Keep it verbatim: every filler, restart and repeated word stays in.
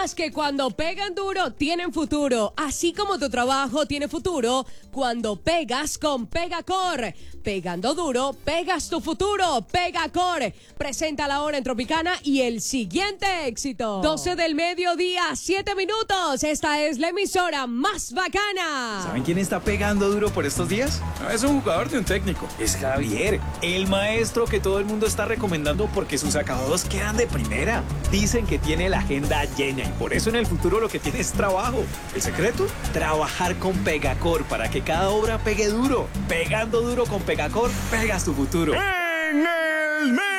empresas que cuando pegan duro tienen futuro, así como tu trabajo tiene futuro cuando pegas con Pegacor. Pegando duro, pegas tu futuro. Pegacor presenta la hora en Tropicana y el siguiente éxito. doce del mediodía, siete minutos. Esta es la emisora más bacana. ¿Saben quién está pegando duro por estos días? No es un jugador de un técnico. Es Javier, el maestro que todo el mundo está recomendando porque sus acabados quedan de primera. Dicen que tiene la agenda llena y por eso en el futuro lo que tiene es trabajo. ¿El secreto? Trabajar con Pegacor para que cada obra pegue duro. Pegando duro con Pegacor, pegas tu futuro. En el